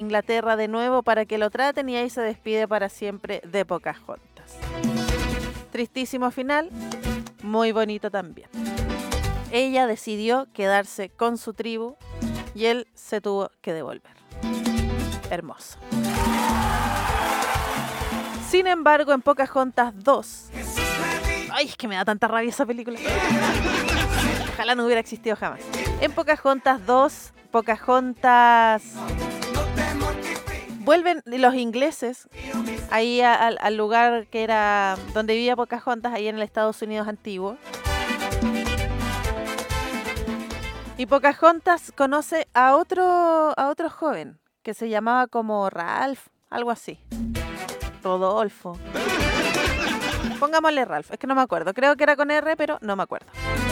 Inglaterra de nuevo para que lo traten y ahí se despide para siempre de Pocahontas. Tristísimo final, muy bonito también. Ella decidió quedarse con su tribu y él se tuvo que devolver. Hermoso. Sin embargo, en Pocahontas 2... Ay, es que me da tanta rabia esa película. Ojalá no hubiera existido jamás. En Pocahontas 2, Pocahontas... Vuelven los ingleses ahí al lugar que era donde vivía Pocahontas, ahí en el Estados Unidos antiguo. Y Pocahontas conoce a otro joven que se llamaba como Ralph, algo así. Rodolfo. Pongámosle Ralph, es que no me acuerdo. Creo que era con R, pero no me acuerdo.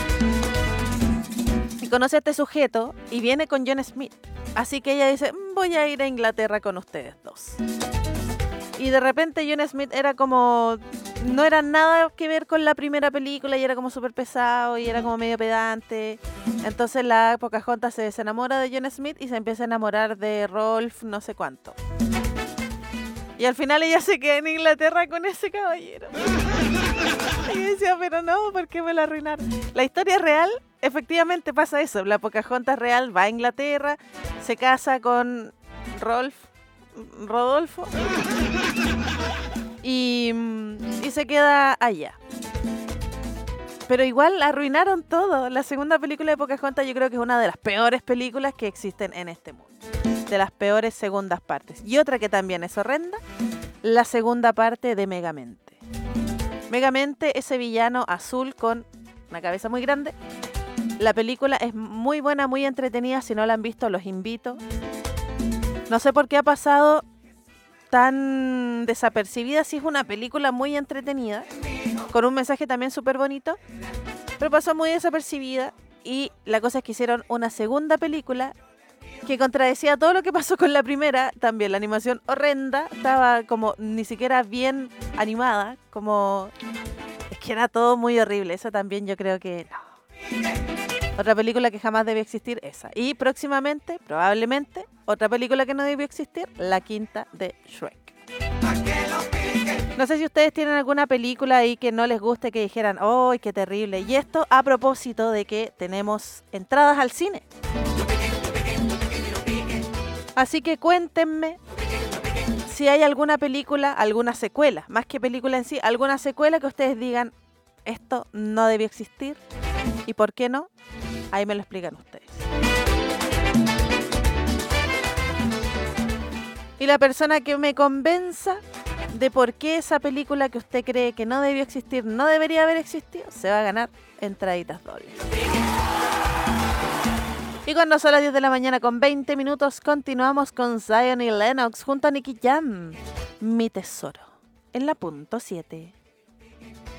Y conoce a este sujeto y viene con John Smith. Así que ella dice, voy a ir a Inglaterra con ustedes dos. Y de repente John Smith era como... No era nada que ver con la primera película y era como súper pesado y era como medio pedante. Entonces la Pocahontas se desenamora de John Smith y se empieza a enamorar de Rolf no sé cuánto. Y al final ella se queda en Inglaterra con ese caballero. Y yo decía, pero no, ¿por qué me lo arruinaron? La historia real, efectivamente pasa eso. La Pocahontas real va a Inglaterra, se casa con Rodolfo y se queda allá. Pero igual arruinaron todo. La segunda película de Pocahontas yo creo que es una de las peores películas que existen en este mundo. De las peores segundas partes. Y otra que también es horrenda, la segunda parte de Megamente. Megamente, ese villano azul con una cabeza muy grande. La película es muy buena, muy entretenida. Si no la han visto, los invito. No sé por qué ha pasado tan desapercibida. Sí, es una película muy entretenida, con un mensaje también súper bonito, pero pasó muy desapercibida. Y la cosa es que hicieron una segunda película que contradecía todo lo que pasó con la primera. También la animación horrenda, estaba como ni siquiera bien animada, como... Es que era todo muy horrible. Esa también yo creo que no. Otra película que jamás debió existir, esa. Y próximamente, probablemente, otra película que no debió existir, la quinta de Shrek. No sé si ustedes tienen alguna película ahí que no les guste, que dijeran, ¡ay, qué terrible! Y esto a propósito de que tenemos entradas al cine. Así que cuéntenme si hay alguna película, alguna secuela, más que película en sí, alguna secuela que ustedes digan, esto no debió existir. ¿Y por qué no? Ahí me lo explican ustedes. Y la persona que me convenza de por qué esa película que usted cree que no debió existir, no debería haber existido, se va a ganar entraditas dobles. Y cuando son las 10 de la mañana con 20 minutos, continuamos con Zion y Lennox junto a Nicky Jam. Mi tesoro, en la punto 7.